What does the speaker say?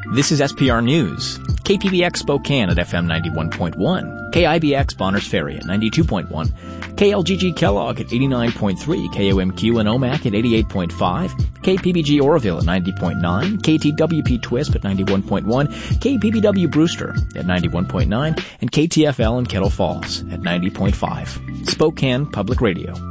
This is SPR News. KPBX Spokane at FM 91.1. KIBX Bonners Ferry at 92.1. KLGG Kellogg at 89.3. KOMQ in Omak at 88.5. KPBG Oroville at 90.9. KTWP Twisp at 91.1. KPBW Brewster at 91.9. And KTFL in Kettle Falls at 90.5. Spokane Public Radio.